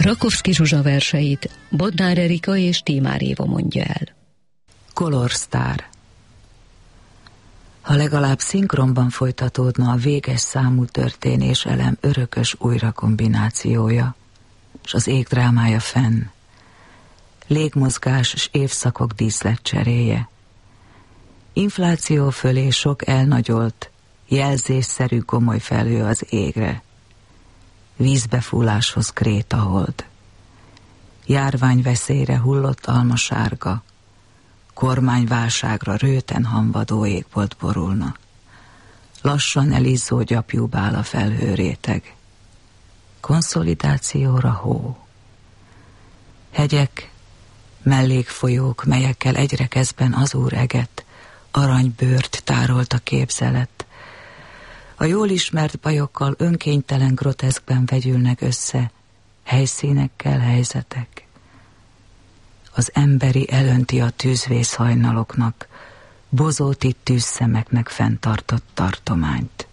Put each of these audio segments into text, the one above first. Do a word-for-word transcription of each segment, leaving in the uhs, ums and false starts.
Rakovszky Zsuzsa verseit Bodnár Erika és Tímár Éva mondja el. Color-Star. Ha legalább szinkronban folytatódna a véges számú történés elem örökös újrakombinációja, s az ég drámája fenn, légmozgás s évszakok díszletcseréje, infláció fölé sok elnagyolt, jelzésszerű komoly felhő az égre, vízbefúláshoz krétahold, járványveszélyre hullott almasárga, kormányválságra rőten hamvadó égbolt borulna, lassan elizzó gyapjú bál a felhőréteg, konszolidációra hó, hegyek, mellékfolyók, melyekkel egyre kezdben azúr eget, aranybőrt tárolt a képzelet, a jól ismert bajokkal önkénytelen groteszkben vegyülnek össze helyszínekkel helyzetek. Az emberi elönti a tűzvész hajnaloknak, bozóti tűzszemeknek fenntartott tartományt.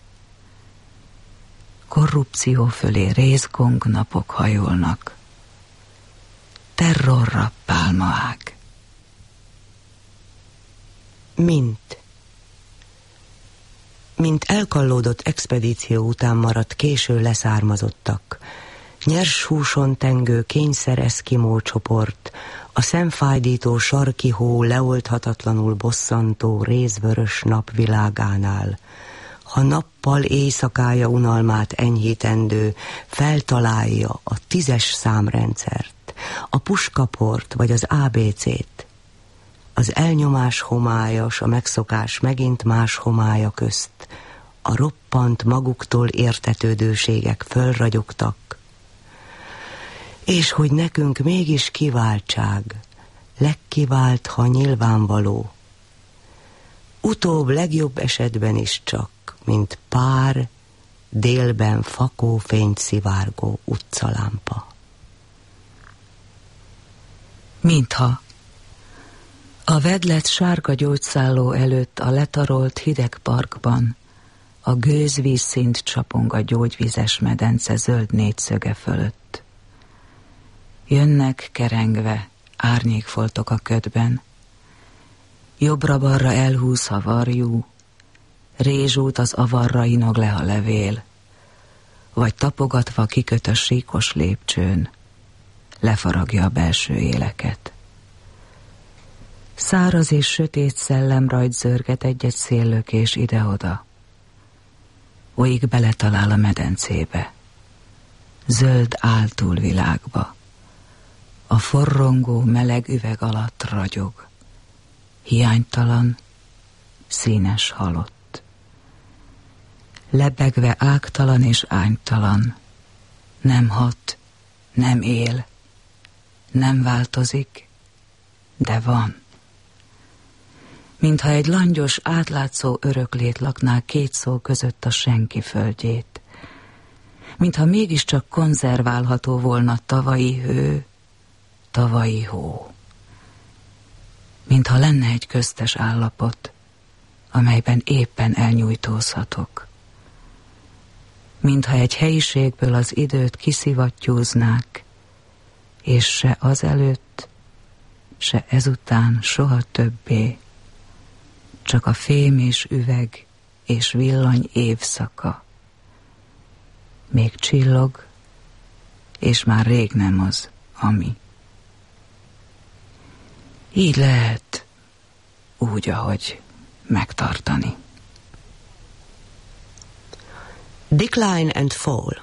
Korrupció fölé rézgong napok hajolnak. Terrorra pálmaág. Mint. Mint elkallódott expedíció után maradt késő leszármazottak, nyers húson tengő kényszer eszkimó csoport, a szemfájdító sarki hó leoldhatatlanul bosszantó rézvörös napvilágánál, ha nappal éjszakája unalmát enyhítendő feltalálja a tízes számrendszert, a puskaport vagy az á bé cét, az elnyomás homályas, a megszokás megint más homálya közt, a roppant maguktól értetődőségek fölragyogtak, és hogy nekünk mégis kiváltság, legkivált, ha nyilvánvaló, utóbb legjobb esetben is csak, mint pár délben fakófényt szivárgó utcalámpa. Mintha a vedlet sárga gyógyszálló előtt a letarolt hideg parkban a gőzvízszint csapong a gyógyvizes medence zöld négyszöge fölött. Jönnek kerengve árnyékfoltok a ködben, jobbra-balra elhúz a varjú, rézsút az avarra inog le a levél, vagy tapogatva kiköt a síkos lépcsőn, lefaragja a belső éleket. Száraz és sötét szellemrajt zörget egy-egy széllökés ide-oda. Olyig beletalál a medencébe, zöld áltúlvilágba. A forrongó meleg üveg alatt ragyog, hiánytalan, színes halott. Lebegve ágtalan és ánytalan, nem hat, nem él, nem változik, de van. Mintha egy langyos, átlátszó öröklét lakná két szó között a senki földjét. Mintha mégiscsak konzerválható volna tavalyi hő, tavalyi hó. Mintha lenne egy köztes állapot, amelyben éppen elnyújtózhatok. Mintha egy helyiségből az időt kiszivattyúznák, és se azelőtt, se ezután soha többé, csak a fém és üveg és villany évszaka. Még csillog, és már rég nem az, ami. Így lehet, úgy, ahogy megtartani. Decline and Fall.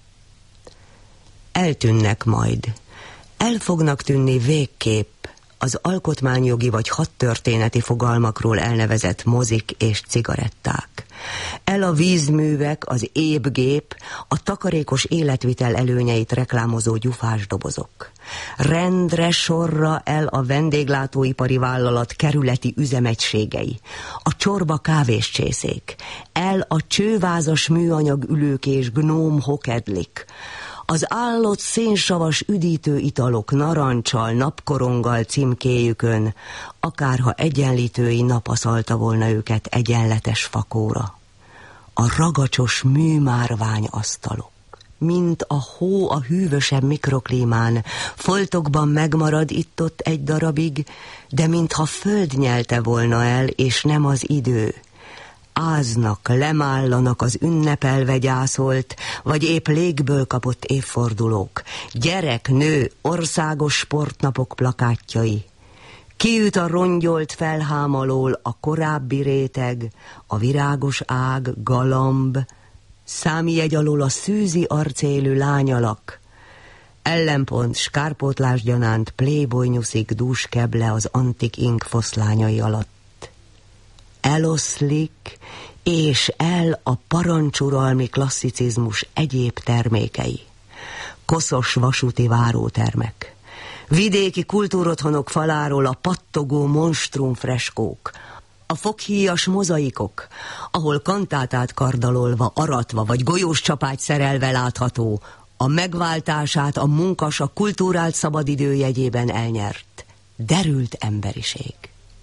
Eltűnnek majd. El fognak tűnni végképp az alkotmányjogi vagy hadtörténeti fogalmakról elnevezett mozik és cigaretták. El a vízművek, az ébgép, a takarékos életvitel előnyeit reklámozó gyufás dobozok. Rendre sorra el a vendéglátóipari vállalat kerületi üzemegységei, a csorba kávéscsészék, el a csővázas műanyag ülők és gnóm hokedlik, az állott szénsavas üdítő italok narancsal, napkoronggal címkéjükön, akárha egyenlítői napaszalta volna őket egyenletes fakóra. A ragacsos műmárvány asztalok. mint a hó a hűvösebb mikroklímán, foltokban megmarad itt-ott egy darabig, de mintha föld nyelte volna el, és nem az idő. Áznak, lemállanak az ünnepelve gyászolt, vagy épp légből kapott évfordulók, gyerek, nő, országos sportnapok plakátjai. Kiüt a rongyolt felhám alól a korábbi réteg, a virágos ág, galamb, számjegy alól a szűzi arcélű lányalak. Ellenpont, skárpótlás gyanánt playboy nyuszik dúskeble az antik ink foszlányai alatt. Eloszlik, és el a parancsuralmi klasszicizmus egyéb termékei. Koszos vasúti várótermek. Vidéki kultúrotthonok faláról a pattogó monstrum freskók, a foghíjas mozaikok, ahol kantátát kardalolva, aratva vagy golyós csapágy szerelve látható, a megváltását a munkas a kultúrált szabadidő jegyében elnyert, derült emberiség.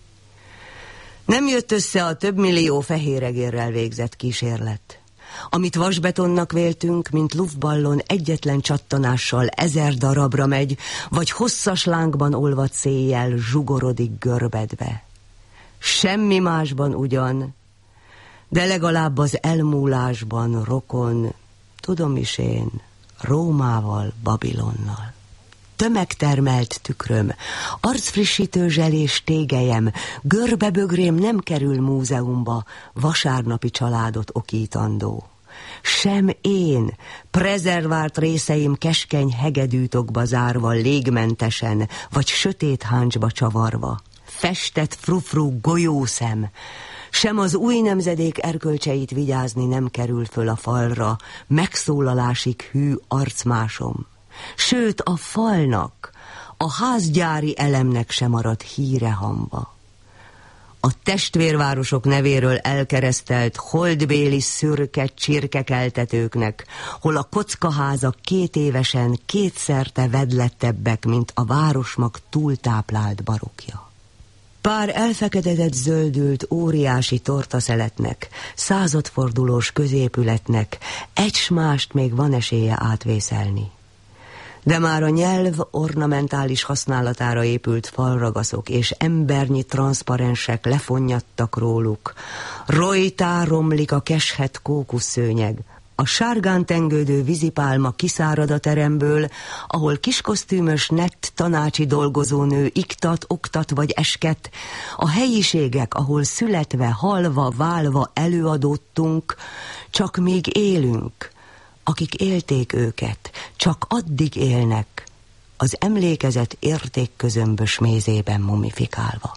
Nem jött össze a több millió fehéregérrel végzett kísérlet. Amit vasbetonnak véltünk, mint luftballon egyetlen csattanással ezer darabra megy, vagy hosszas lángban olvadt széjjel zsugorodik görbedve. Semmi másban ugyan, de legalább az elmúlásban rokon, tudom is én, Rómával, Babilonnal. Tömegtermelt tükröm, arcfrissítő zselés tégelyem, görbebögrém nem kerül múzeumba, vasárnapi családot okítandó. Sem én, prezervált részeim keskeny hegedűtokba zárva, légmentesen, vagy sötét háncsba csavarva, festett frufrú golyószem, sem az új nemzedék erkölcseit vigyázni nem kerül föl a falra, megszólalásig hű arcmásom. Sőt, a falnak, a házgyári elemnek sem maradt híre hamba. A testvérvárosok nevéről elkeresztelt holdbéli szürke csirkekeltetőknek, hol a kockaházak két évesen kétszerte vedlettebbek, mint a városmag túltáplált barokja. Pár elfeketedett zöldült óriási tortaszeletnek, századfordulós középületnek egy s mást még van esélye átvészelni. De már a nyelv ornamentális használatára épült falragaszok és embernyi transzparensek lefonnyadt róluk. Rojtá romlik a keshet kókuszszőnyeg. A sárgán tengődő vízipálma kiszárad a teremből, ahol kiskosztűmös nett tanácsi dolgozónő iktat, oktat vagy esket, a helyiségek, ahol születve, halva, válva előadódtunk, csak míg élünk. Akik élték őket, csak addig élnek, az emlékezet értékközömbös mézében mumifikálva.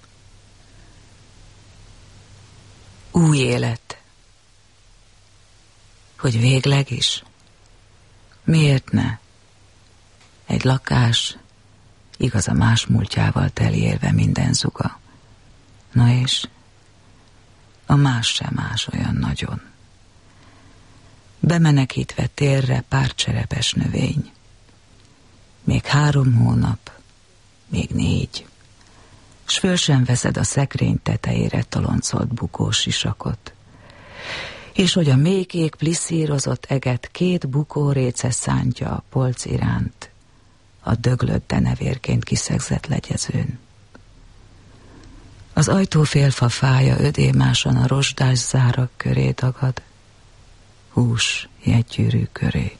Új élet. Hogy végleg is? Miért ne? Egy lakás, igaz a más múltjával telérve minden zuga. Na és? A más sem más olyan nagyon. Bemenekítve térre pár cserepes növény. Még három hónap, még négy, s föl sem veszed a szekrény tetejére toloncolt bukós sisakot. És hogy a mélykék pliszírozott eget két bukóréce szántja a polc iránt, a döglött denevérként kiszegzett legyezőn. Az ajtófélfa fája ödémásan a rozsdás zárak köré dagad, hús jegygyűrű köré.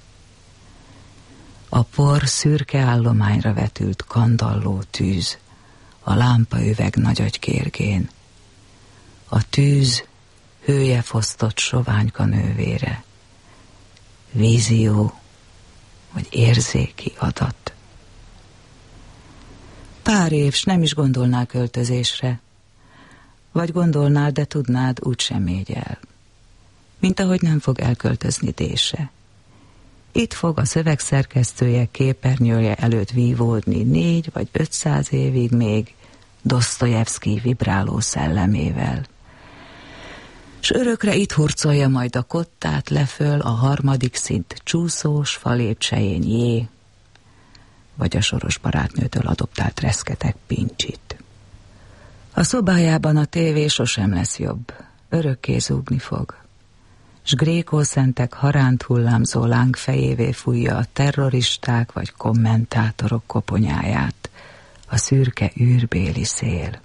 A por szürke állományra vetült kandalló tűz, a lámpaüveg nagyagy kérgén. A tűz hője fosztott soványka nővére. Vízió, vagy érzéki adat. Pár év, s nem is gondolnál költözésre. Vagy gondolnád, de tudnád, úgysem mégy el. Mint ahogy nem fog elköltözni Dése. Itt fog a szövegszerkesztője képernyője előtt vívódni négy vagy ötszáz évig még Dosztojevszkij vibráló szellemével. S örökre itt hurcolja majd a kottát leföl a harmadik szint csúszós falépcsején jé, vagy a soros barátnőtől adoptált reszketek pincsit. A szobájában a tévé sosem lesz jobb, örökké zúgni fog. s grékószentek haránt hullámzó lángfejévé fújja a terroristák vagy kommentátorok koponyáját a szürke űrbéli szél.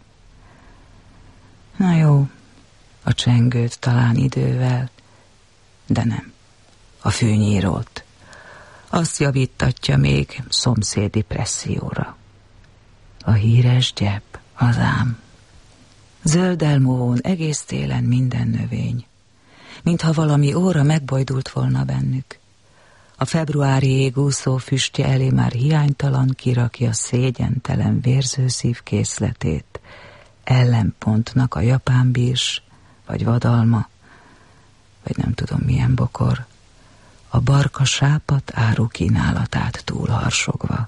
Na jó, a csengőt talán idővel, de nem, a fűnyírót. Azt javítatja még szomszédi presszióra. A híres gyep, az ám. Zöld elmóvón egész télen minden növény, mintha valami óra megbojdult volna bennük. A februári ég úszó füstje elé már hiánytalan kirakja szégyentelen vérző szívkészletét, ellenpontnak a japán bírs, vagy vadalma, vagy nem tudom milyen bokor, a barka sápat áru kínálatát túlharsogva.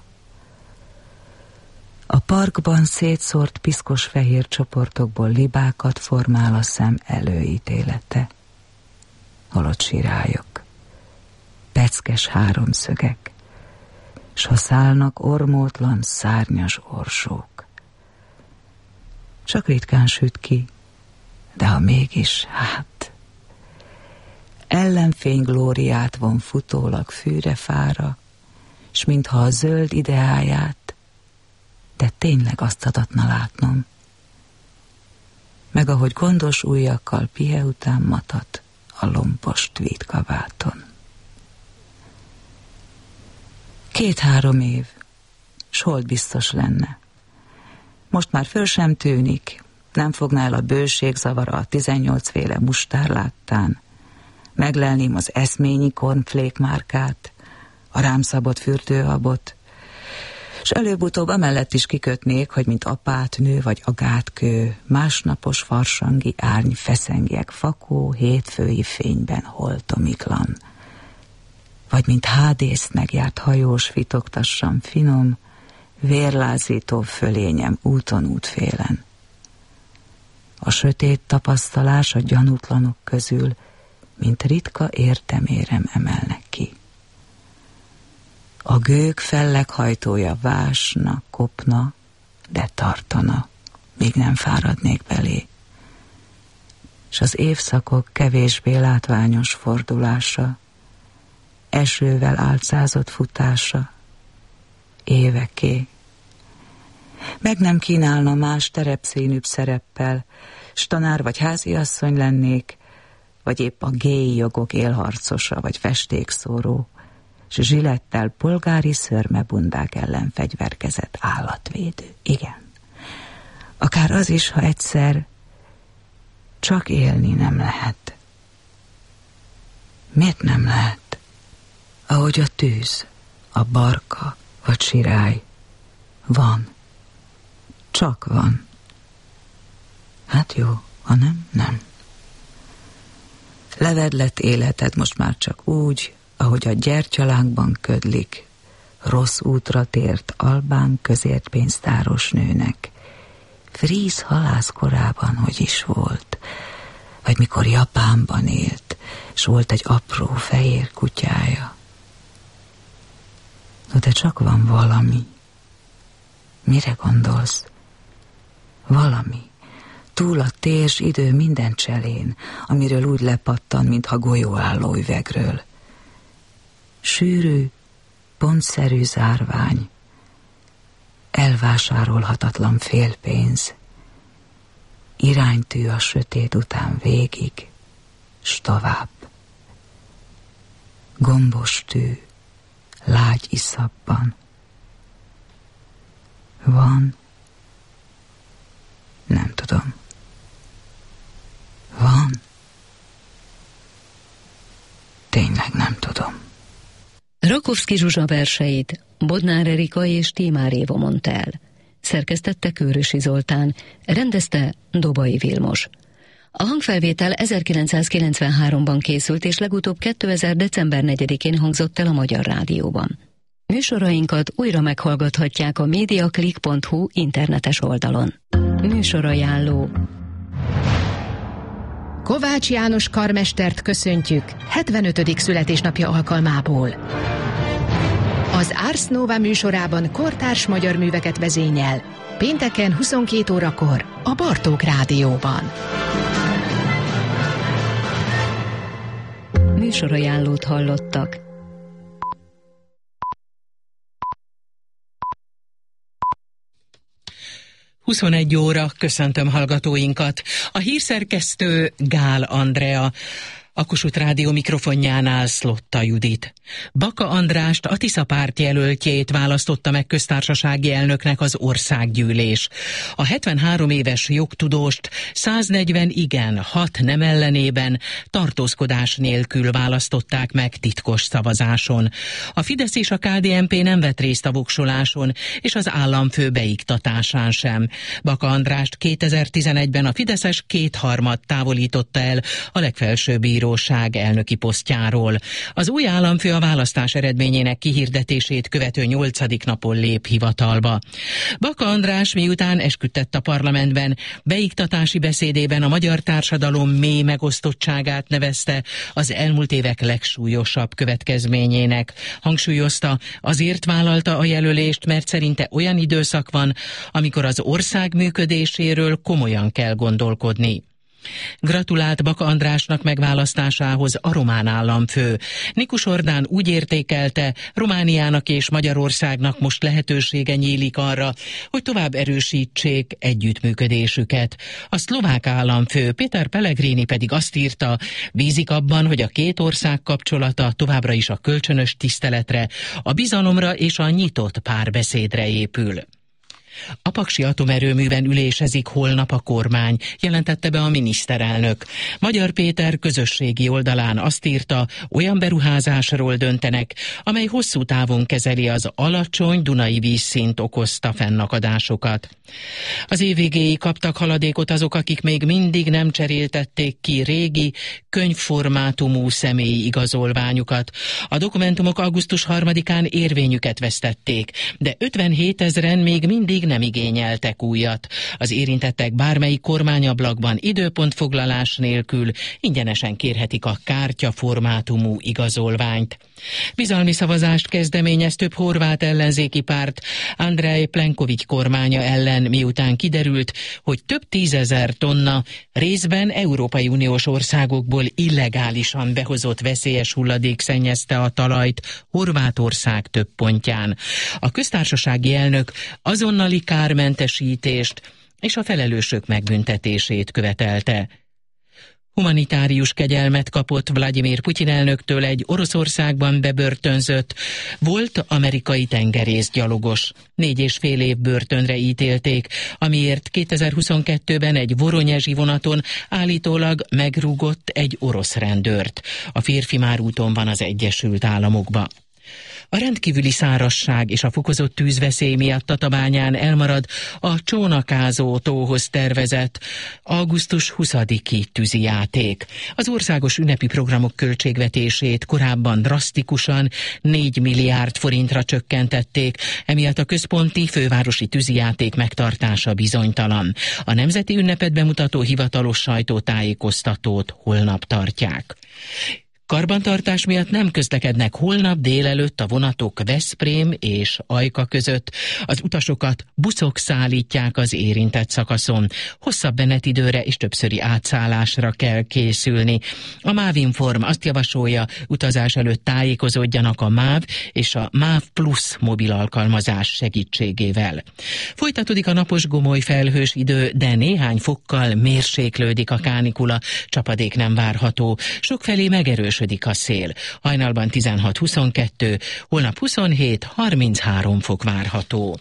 A parkban szétszórt piszkos fehér csoportokból libákat formál a szem előítélete. Holott sirályok, peckes háromszögek, s ha szállnak ormótlan szárnyas orsók. Csak ritkán süt ki, de ha mégis, hát... Ellenfény glóriát von futólag fűre-fára, s mintha a zöld ideáját, de tényleg azt adatna látnom. Meg ahogy gondos ujjakkal pihe után matat a lompos tweedkabáton. Két-három év, s hold biztos lenne. Most már föl sem tűnik, nem fogná el a bőség zavara a tizennyolcféle mustár láttán. Meglelném az eszményi kornflék márkát, a rám szabott fürdőhabot, s előbb-utóbb amellett is kikötnék, hogy mint apátnő vagy agátkő, másnapos farsangi árny feszengjek fakó, hétfői fényben holtomiklan. Vagy mint hádészt megjárt hajós fitoktassam finom, vérlázító fölényem úton útfélen. A sötét tapasztalás a gyanútlanok közül, mint ritka értemérem emelnek ki. A gők felleghajtója vásna, kopna, de tartana, míg nem fáradnék belé. S az évszakok kevésbé látványos fordulása, esővel álcázott futása, éveké. Meg nem kínálna más terepszínűbb szereppel, s tanár vagy háziasszony lennék, vagy épp a géi jogok élharcosa, vagy festékszóró, s zsilettel polgári szörmebundák ellen fegyverkezett állatvédő. Igen. Akár az is, ha egyszer csak élni nem lehet. Miért nem lehet? Ahogy a tűz, a barka vagy sirály. Van. Csak van. Hát jó, ha nem, nem. Levedlett életed most már csak úgy, ahogy a gyertyalánkban ködlik, rossz útra tért albán közért pénztáros nőnek. Fríz halász korában hogy is volt, vagy mikor Japánban élt, s volt egy apró fehér kutyája. No, de csak van valami. Mire gondolsz? Valami. Túl a térs idő minden cselén, amiről úgy lepattan, mintha golyó álló üvegről. Sűrű, pontszerű zárvány, elvásárolhatatlan félpénz, iránytű a sötét után végig, s tovább. Gombos tű, lágy iszapban. Van? Nem tudom. Van? Tényleg nem tudom. Rakovszky Zsuzsa verseit Bodnár Erika és Tímár Éva mondta el. Szerkesztette Kőrösi Zoltán, rendezte Dobai Vilmos. A hangfelvétel ezerkilencszázkilencvenháromban készült, és legutóbb kétezer. december negyedikén hangzott el a Magyar Rádióban. Műsorainkat újra meghallgathatják a mediaclick pont hu internetes oldalon. Műsorajánló. Kovács János karmestert köszöntjük hetvenötödik születésnapja alkalmából. Az Ars Nova műsorában kortárs magyar műveket vezényel, pénteken huszonkét órakor a Bartók Rádióban. műsorajánlót hallottak. huszonegy óra, köszöntöm hallgatóinkat. A hírszerkesztő Gál Andrea, a Kossuth Rádió mikrofonjánál Szlotta Judit. Baka Andrást, a Tisza párt jelöltjét választotta meg köztársasági elnöknek az országgyűlés. A hetvenhárom éves jogtudóst száznegyven igen, hat nem ellenében tartózkodás nélkül választották meg titkos szavazáson. A Fidesz és a ká dé en pé nem vett részt a voksoláson, és az államfő beiktatásán sem. Baka Andrást kétezer-tizenegyben a fideszes kétharmad távolította el a legfelsőbb bíróság elnöki posztjáról. Az új államfő a választás eredményének kihirdetését követő nyolcadik napon lép hivatalba. Baka András miután esküdtett a parlamentben, beiktatási beszédében a magyar társadalom mély megosztottságát nevezte az elmúlt évek legsúlyosabb következményének. Hangsúlyozta, azért vállalta a jelölést, mert szerinte olyan időszak van, amikor az ország működéséről komolyan kell gondolkodni. Gratulált Baka Andrásnak megválasztásához a román államfő. Nikus Orbán úgy értékelte, Romániának és Magyarországnak most lehetősége nyílik arra, hogy tovább erősítsék együttműködésüket. A szlovák államfő Péter Pellegrini pedig azt írta, bízik abban, hogy a két ország kapcsolata továbbra is a kölcsönös tiszteletre, a bizalomra és a nyitott párbeszédre épül. A paksi atomerőműben ülésezik holnap a kormány, jelentette be a miniszterelnök. Magyar Péter közösségi oldalán azt írta, olyan beruházásról döntenek, amely hosszú távon kezeli az alacsony dunai vízszint okozta fennakadásokat. Az év végéig kaptak haladékot azok, akik még mindig nem cseréltették ki régi, könyvformátumú személyi igazolványukat. A dokumentumok augusztus harmadikán érvényüket vesztették, de ötvenhétezren még mindig nem igényeltek újat. Az érintettek bármelyik kormányablakban időpontfoglalás nélkül ingyenesen kérhetik a kártyaformátumú igazolványt. Bizalmi szavazást kezdeményez több horvát ellenzéki párt Andrej Plenković kormánya ellen, miután kiderült, hogy több tízezer tonna részben Európai Uniós országokból illegálisan behozott veszélyes hulladék szennyezte a talajt Horvátország több pontján. A köztársasági elnök azonnali kármentesítést és a felelősök megbüntetését követelte. Humanitárius kegyelmet kapott Vladimir Putyin elnöktől egy Oroszországban bebörtönzött, volt amerikai tengerészgyalogos. Négy és fél év börtönre ítélték, amiért kétezer-huszonkettőben egy voronyezsi vonaton állítólag megrúgott egy orosz rendőrt. A férfi már úton van az Egyesült Államokba. A rendkívüli szárazság és a fokozott tűzveszély miatt Tatabányán elmarad a Csónakázó tóhoz tervezett augusztus huszadiki tűzijáték. Az országos ünnepi programok költségvetését korábban drasztikusan négy milliárd forintra csökkentették, emiatt a központi fővárosi tűzijáték megtartása bizonytalan. A nemzeti ünnepet bemutató hivatalos sajtótájékoztatót holnap tartják. Karbantartás miatt nem közlekednek holnap délelőtt a vonatok Veszprém és Ajka között. Az utasokat buszok szállítják az érintett szakaszon. Hosszabb menetidőre és többszöri átszállásra kell készülni. A MÁV-Inform azt javasolja, utazás előtt tájékozódjanak a MÁV és a MÁV Plus mobil alkalmazás segítségével. Folytatódik a napos gomoly felhős idő, de néhány fokkal mérséklődik a kánikula, csapadék nem várható. Sokfelé megerős a szél. Hajnalban tizenhat-huszonkettő, holnap huszonhét-harminchárom fok várható.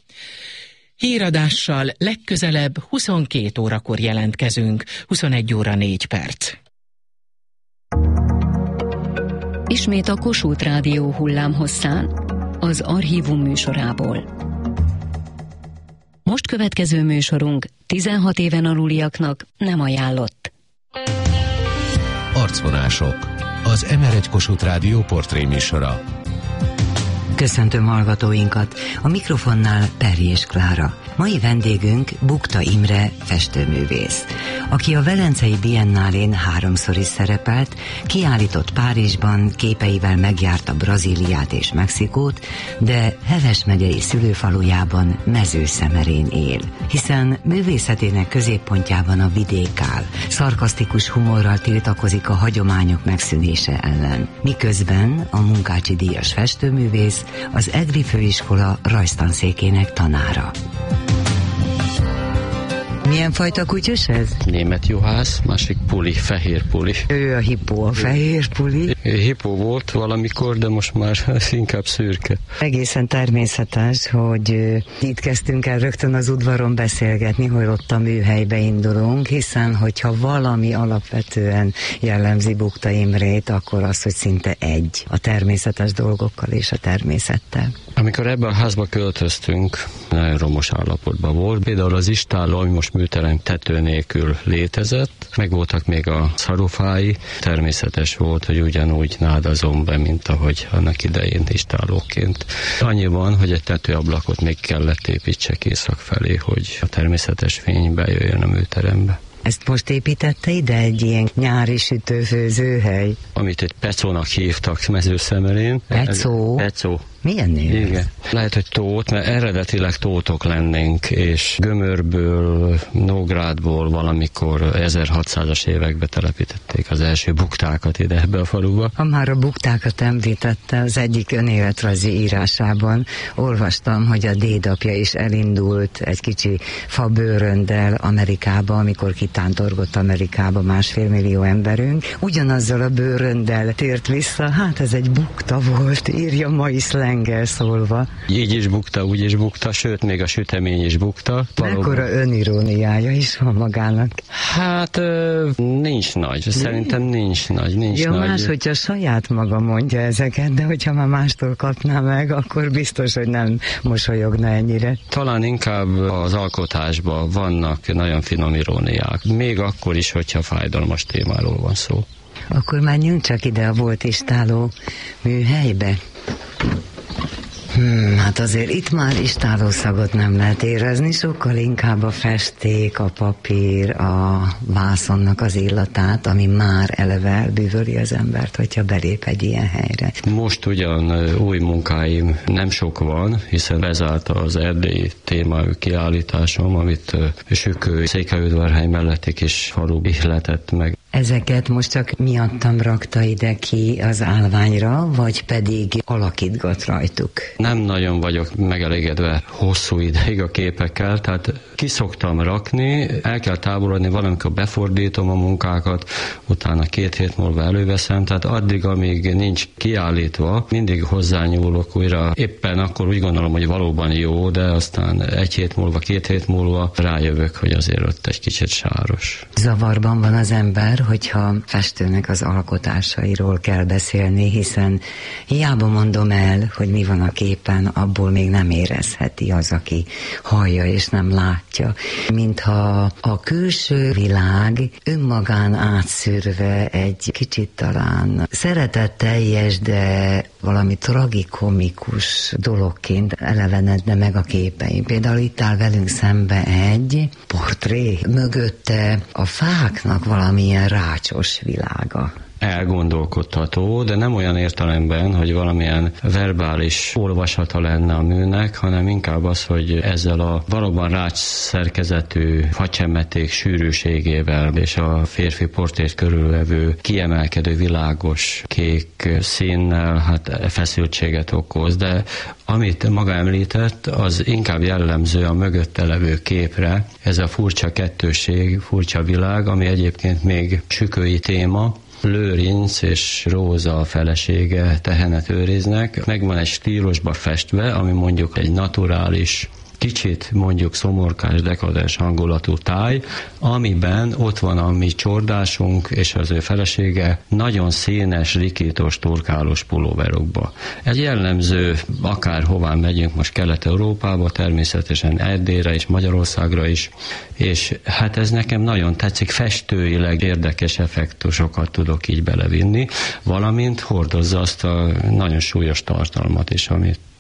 Híradással legközelebb huszonkét órakor jelentkezünk, huszonegy óra négy perc. Ismét a Kossuth Rádió hullámhosszán, az Archívum műsorából. Most következő műsorunk tizenhat éven aluliaknak nem ajánlott. Arcvonások. Az em er egy Kossuth Rádió portréműsora. Köszöntöm hallgatóinkat, a mikrofonnál Perjés Klára. Mai vendégünk Bukta Imre festőművész. aki a Velencei Biennálén háromszor is szerepelt, kiállított Párizsban, képeivel megjárta Brazíliát és Mexikót, de Heves megyei szülőfalujában, Mezőszemerén él, hiszen művészetének középpontjában a vidék áll. Szarkasztikus humorral tiltakozik a hagyományok megszűnése ellen. Miközben a Munkácsi díjas festőművész, az Egri Főiskola rajztanszékének tanára. Milyen fajta kutyus ez? Német juhász, másik puli, fehér puli. Ő a hippó, a fehér puli. Hippó volt valamikor, de most már inkább szürke. Egészen természetes, hogy itt kezdtünk el rögtön az udvaron beszélgetni, hogy ott a műhelybe indulunk, hiszen hogyha valami alapvetően jellemzi Bukta Imrét, akkor az, hogy szinte egy a természetes dolgokkal és a természettel. Amikor ebben a házba költöztünk, nagyon romos állapotban volt. Például az istálló, ami most műterem tető nélkül létezett, meg voltak még a szarufái. Természetes volt, hogy ugyanúgy nádazom be, mint ahogy annak idején istállóként. Annyi van, hogy egy tetőablakot még kellett építsek észak felé, hogy a természetes fény bejöjjön a műterembe. Ezt most építette ide egy ilyen nyári sütőfőzőhely? Amit egy pecónak hívtak Mezőszemerén. Pecó? Pecó. Milyen név? Igen. Lehet, hogy tót, mert eredetileg tótok lennénk, és Gömörből, Nógrádból valamikor ezerhatszázas években telepítették az első buktákat ide ebbe a faluba. Ha már a buktákat említette, az egyik önéletrajzi írásában olvastam, hogy a dédapja is elindult egy kicsi fabőröndel Amerikába, amikor kitántorgott Amerikába másfél millió emberünk. Ugyanazzal a bőröndel tért vissza, hát ez egy bukta volt, írja mai szlenggel szólva. Így is bukta, úgy is bukta, sőt, még a sütemény is bukta. Mekkora öniróniája is van magának? Hát nincs nagy, szerintem nincs nagy, nincs ja, nagy. más, hogyha saját maga mondja ezeket, de hogyha már mástól kapná meg, akkor biztos, hogy nem mosolyogna ennyire. Talán inkább az alkotásban vannak nagyon finom iróniák, még akkor is, hogyha fájdalmas témáról van szó. Akkor menjünk csak ide a volt istáló műhelybe. Hmm, hát azért itt már istálószagot nem lehet érezni, sokkal inkább a festék, a papír, a vászonnak az illatát, ami már eleve elbűvöli az embert, hogyha belép egy ilyen helyre. Most ugyan új munkáim nem sok van, hiszen bezárt az erdélyi témájú kiállításom, amit Sükő Székelyudvarhely melletti kis falu ihletett meg. Ezeket most csak miattam rakta ide ki az állványra, vagy pedig alakítgat rajtuk? Nem nagyon vagyok megelégedve hosszú ideig a képekkel, tehát ki szoktam rakni, el kell távolodni, valamikor befordítom a munkákat, utána két hét múlva előveszem, tehát addig, amíg nincs kiállítva, mindig hozzányúlok újra. Éppen akkor úgy gondolom, hogy valóban jó, de aztán egy hét múlva, két hét múlva rájövök, hogy azért ott egy kicsit sáros. Zavarban van az ember, hogyha festőnek az alkotásairól kell beszélni, hiszen hiába mondom el, hogy mi van a képen, abból még nem érezheti az, aki hallja és nem látja. Mintha a külső világ önmagán átszűrve egy kicsit talán szeretetteljes, de valami tragikomikus dologként elevenedne meg a képeim. Például itt áll velünk szembe egy portré, mögötte a fáknak valamilyen rácsos világa. Elgondolkodható, de nem olyan értelemben, hogy valamilyen verbális olvasata lenne a műnek, hanem inkább az, hogy ezzel a valóban rács szerkezetű facsemeték sűrűségével és a férfi portrét körülvevő kiemelkedő világos kék színnel hát feszültséget okoz, de amit maga említett, az inkább jellemző a mögötte levő képre, ez a furcsa kettőség, furcsa világ, ami egyébként még sükői téma. Lőrinc és Róza a felesége tehenet őriznek. Megvan egy stílusba festve, ami mondjuk egy naturális, kicsit mondjuk szomorkás, dekadens hangulatú táj, amiben ott van a mi csordásunk és az ő felesége nagyon színes, rikítós, turkálós pulóverokba. Ez jellemző, akárhová megyünk most Kelet-Európába, természetesen Erdélyre és Magyarországra is, és hát ez nekem nagyon tetszik, festőileg érdekes effektusokat tudok így belevinni, valamint hordozza azt a nagyon súlyos tartalmat is, amit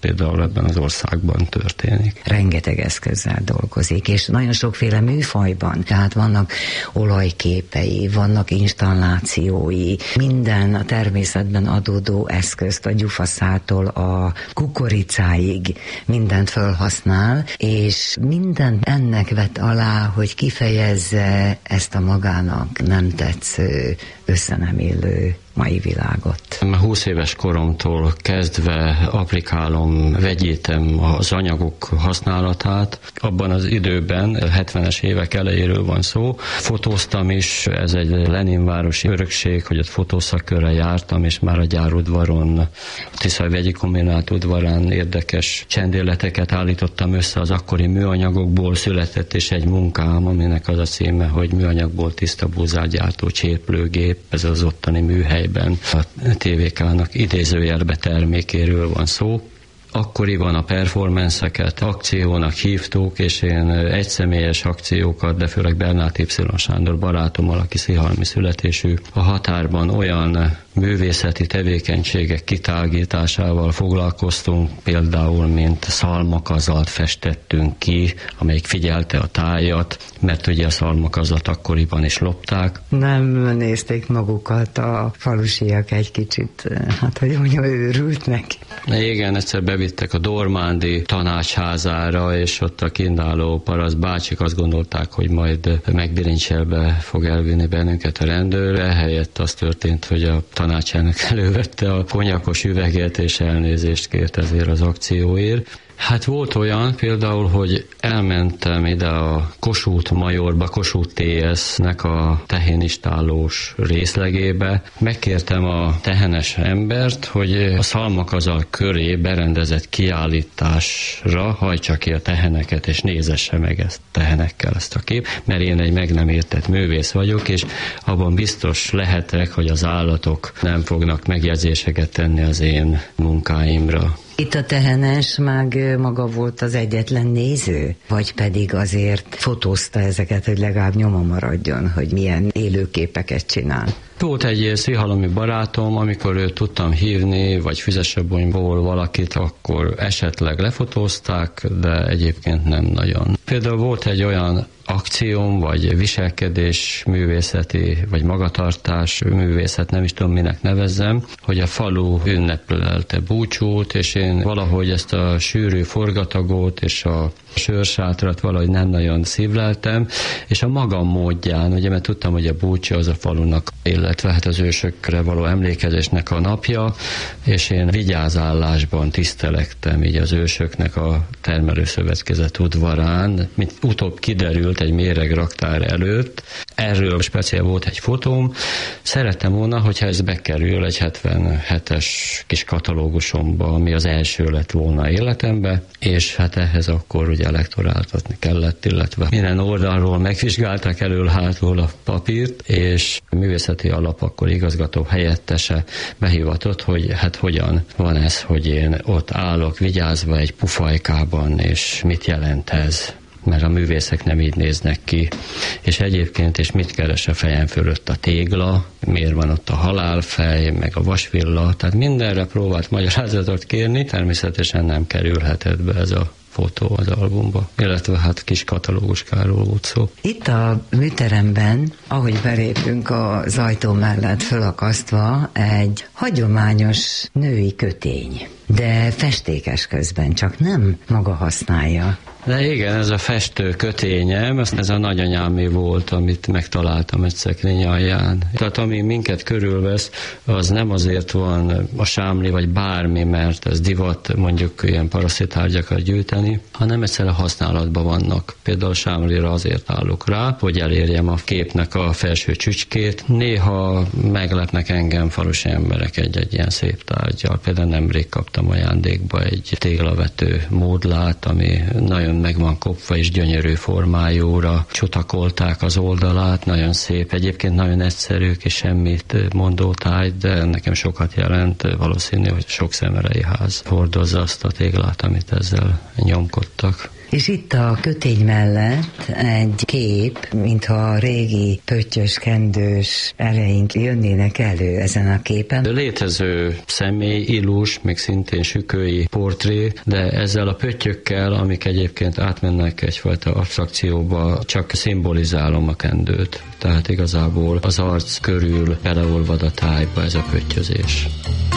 például ebben az országban történik. Rengeteg eszközzel dolgozik, és nagyon sokféle műfajban, tehát vannak olajképei, vannak installációi, minden a természetben adódó eszközt, a gyufaszától a kukoricáig mindent felhasznál, és minden ennek vet alá, hogy kifejezze ezt a magának nem tetsző, össze nem illő mai világot. húsz éves koromtól kezdve applikálom, vegyítem az anyagok használatát. Abban az időben, hetvenes évek elejéről van szó, fotóztam is, ez egy Leninvárosi örökség, hogy ott fotószakkörrel jártam, és már a gyárudvaron, a Tiszai Vegyi Kombinát udvarán érdekes csendéleteket állítottam össze az akkori műanyagokból, született és egy munkám, aminek az a címe, hogy műanyagból tiszta búzát gyártó cséplőgép, ez az ottani műhely. A té vé ká-nak idézőjelbe termékéről van szó. Akkoriban a performance-eket akciónak hívtuk, és én egyszemélyes akciókat, de főleg Bernát Y. Sándor barátommal, aki szihalmi születésű, a határban olyan művészeti tevékenységek kitágításával foglalkoztunk, például mint szalmakazalt festettünk ki, amelyik figyelte a tájat, mert ugye a szalmakazat akkoriban is lopták. Nem nézték magukat a falusiak egy kicsit, hát hogy mondjam, őrültnek. Igen, egyszer bevittek a Dormándi tanácsházára, és ott a kínáló paraszt bácsik azt gondolták, hogy majd megbilincselbe fog elvinni bennünket a rendőr. Ehelyett az történt, hogy a tanácselnök elővette a konyakos üveget, és elnézést kért ezért az akcióért. Hát volt olyan például, hogy elmentem ide a Kossuth Majorba, Kossuth té es-nek a tehénistállós részlegébe. Megkértem a tehenes embert, hogy a szalmakazal köré berendezett kiállításra hajtsa ki a teheneket, és nézesse meg ezt tehenekkel ezt a kép, mert én egy meg nem értett művész vagyok, és abban biztos lehetek, hogy az állatok nem fognak megjegyzéseket tenni az én munkáimra. Itt a tehenes meg maga volt az egyetlen néző? Vagy pedig azért fotózta ezeket, hogy legalább nyoma maradjon, hogy milyen élőképeket csinál? Volt egy szihalomi barátom, amikor őt tudtam hívni, vagy Füzesebonyból valakit, akkor esetleg lefotózták, de egyébként nem nagyon. Például volt egy olyan akcióm, vagy viselkedés művészeti, vagy magatartás művészet, nem is tudom minek nevezzem, hogy a falu ünnepelte búcsút, és én valahogy ezt a sűrű forgatagót és a sörsátrat valahogy nem nagyon szívleltem, és a magam módján, ugye, mert tudtam, hogy a búcsú az a falunak, illetve hát az ősökre való emlékezésnek a napja, és én vigyázállásban tisztelektem így az ősöknek a termelőszövetkezet udvarán, mint utóbb kiderült egy méregraktár előtt. Erről speciál volt egy fotóm. Szerettem volna, hogyha ez bekerül egy hetvenhetes kis katalógusomba, ami az első lett volna életembe, és hát ehhez akkor ugye lektoráltatni kellett, illetve minden oldalról megvizsgálták elől-hátul a papírt, és a művészeti alap akkor igazgató helyettese behivatott, hogy hát hogyan van ez, hogy én ott állok vigyázva egy pufajkában, és mit jelent ez, mert a művészek nem így néznek ki, és egyébként is mit keres a fejem fölött a tégla, miért van ott a halálfej, meg a vasvilla, tehát mindenre próbált magyarázatot kérni, természetesen nem kerülhetett be ez a fotó az albumba, illetve hát kis katalóguskáról volt szó. Itt a műteremben, ahogy belépünk az ajtó mellett fölakasztva, egy hagyományos női kötény, de festékes közben, csak nem maga használja. De igen, ez a festő kötényem, ez a nagyanyámé volt, amit megtaláltam egy szekrény alján. Tehát ami minket körülvesz, az nem azért van a sámli vagy bármi, mert ez divat mondjuk ilyen parasztitárgyakat gyűjteni, hanem egyszerűen használatban vannak. Például a sámlira azért állok rá, hogy elérjem a képnek a felső csücskét. Néha meglepnek engem falusi emberek egy-egy ilyen szép tárgyal. Például nemrég kaptam ajándékba egy téglavető módlát, ami nagyon meg van kopva és gyönyörű formájóra csutakolták az oldalát, nagyon szép, egyébként nagyon egyszerű és semmit mondó táj, de nekem sokat jelent, valószínű, hogy sok szemerei ház hordozza azt a téglát, amit ezzel nyom. nyomkodtak. És itt a kötény mellett egy kép, mintha a régi pöttyös, kendős eleink jönnének elő ezen a képen. Létező személy, illus, még szintén sükői portré, de ezzel a pöttyökkel, amik egyébként átmennek egyfajta abstrakcióba, csak szimbolizálom a kendőt. Tehát igazából az arc körül beleolvad a tájba ez a pöttyözés.